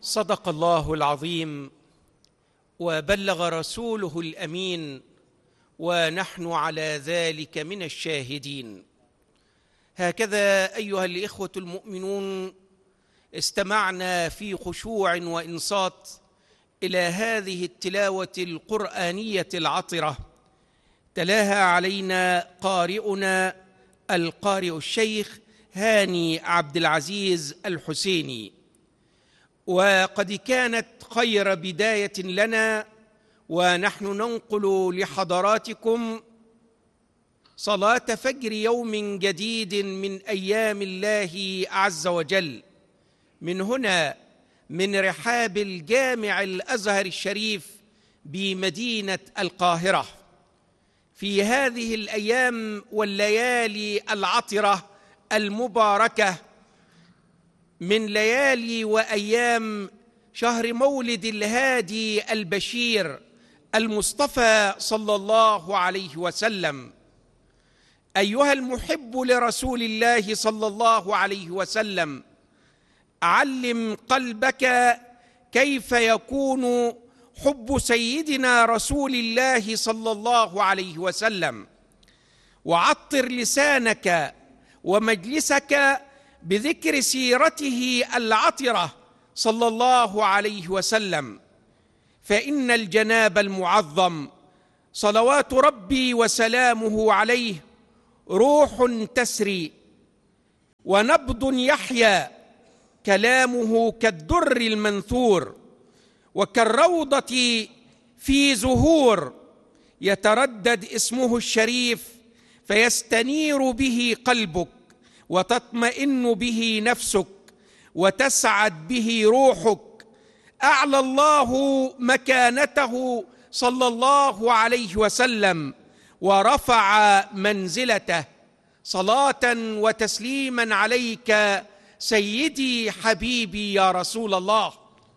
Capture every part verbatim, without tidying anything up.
صدق الله العظيم وبلغ رسوله الأمين ونحن على ذلك من الشاهدين. هكذا أيها الإخوة المؤمنون استمعنا في خشوع وإنصات إلى هذه التلاوة القرآنية العطرة تلاها علينا قارئنا القارئ الشيخ هاني عبد العزيز الحسيني، وقد كانت خير بداية لنا ونحن ننقل لحضراتكم صلاة فجر يوم جديد من أيام الله عز وجل من هنا من رحاب الجامع الأزهر الشريف بمدينة القاهرة في هذه الأيام والليالي العطرة المباركة من ليالي وأيام شهر مولد الهادي البشير المصطفى صلى الله عليه وسلم. أيها المحب لرسول الله صلى الله عليه وسلم، علم قلبك كيف يكون حب سيدنا رسول الله صلى الله عليه وسلم، وعطر لسانك ومجلسك بذكر سيرته العطرة صلى الله عليه وسلم، فإن الجناب المعظم صلوات ربي وسلامه عليه روح تسري ونبض يحيا، كلامه كالدر المنثور وكالروضة في زهور، يتردد اسمه الشريف فيستنير به قلبك وتطمئن به نفسك وتسعد به روحك. أعلى الله مكانته صلى الله عليه وسلم ورفع منزلته، صلاة وتسليما عليك سيدي حبيبي يا رسول الله.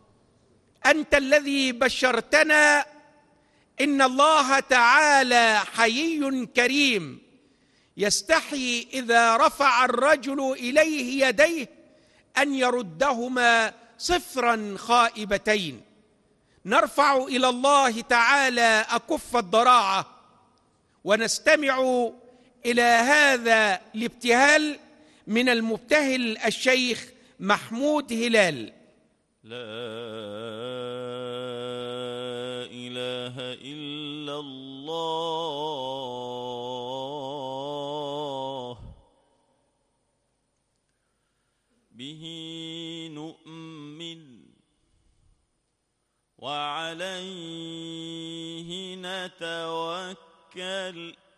أنت الذي بشرتنا إن الله تعالى حيي كريم يستحي إذا رفع الرجل إليه يديه أن يردهما صفرا خائبتين. نرفع إلى الله تعالى أكف الضراعة ونستمع إلى هذا الابتهال من المبتهل الشيخ محمود هلال. لا إله إلا الله به نؤمن وعليه نتوكل